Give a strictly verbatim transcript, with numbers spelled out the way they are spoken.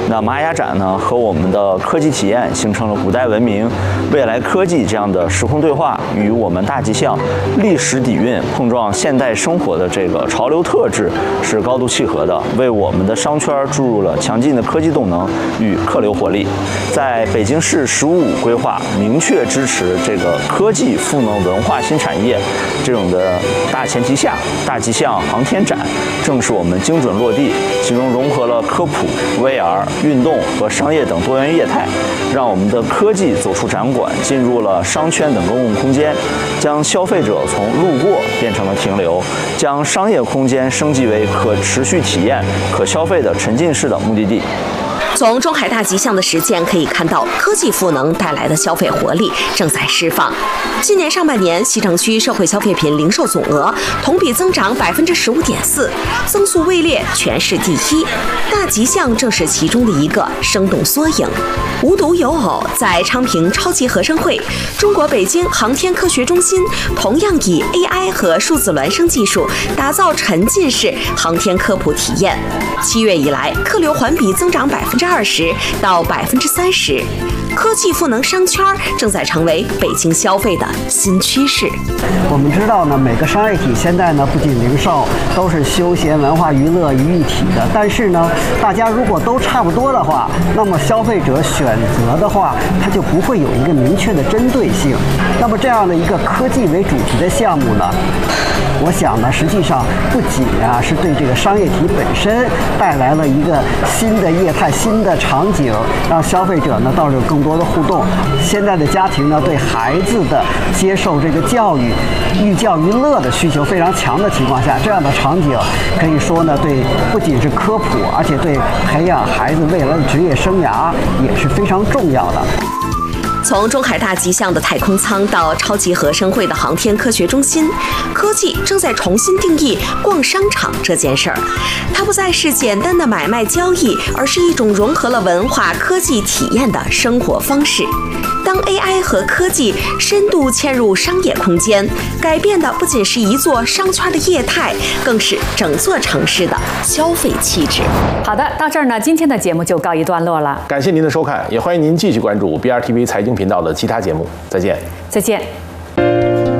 那玛雅展呢，和我们的科技体验形成了古代文明、未来科技这样的时空对话，与我们大吉象历史底蕴碰撞现代生活的这个潮流特质是高度契合的，为我们的商圈注入了强劲的科技动能与客流活力。在北京市“十五五”规划明确支持这个科技赋能文化新产业这种的大前提下，大吉象航天展正是我们精准落地，其中融合了科普、V R、运动和商业等多元业态，让我们的科技走出展馆，进入了商圈等公共空间，将消费者从路过变成了停留，将商业空间升级为可持续体验、可消费的沉浸式的目的地。 从中海大吉象的实践可以看到，科技赋能带来的消费活力正在释放。今年上半年，西城区社会消费品零售总额同比增长百分之十五点四，增速位列全市第一。大吉象正是其中的一个生动缩影。无独有偶，在昌平超级合生汇，中国北京航天科学中心同样以 A I 和数字孪生技术打造沉浸式航天科普体验。七月以来，客流环比增长百分之二十到百分之三十，科技赋能商圈正在成为北京消费的新趋势。 我们知道呢，每个商业体现在呢，不仅零售都是休闲文化娱乐于一体的，但是呢，大家如果都差不多的话，那么消费者选择的话，它就不会有一个明确的针对性。那么这样的一个科技为主题的项目呢，我想呢，实际上不仅啊是对这个商业体本身带来了一个新的业态、新的场景，让消费者呢倒是有更多的互动。现在的家庭呢，对孩子的接受这个教育、寓教于乐的需求非常强的情况下，这样的场景可以说呢，对不仅是科普，而且对培养孩子未来的职业生涯也是非常重要的。 从中海大吉象的太空舱到超级合生汇的航天科学中心，科技正在重新定义逛商场这件事儿。它不再是简单的买卖交易，而是一种融合了文化、科技体验的生活方式。当 A I 和科技深度嵌入商业空间，改变的不仅是一座商圈的业态，更是整座城市的消费气质。 好的，到这儿呢，今天的节目就告一段落了。 感谢您的收看，也欢迎您继续关注 B R T V 财经频道的其他节目。再见， 再见。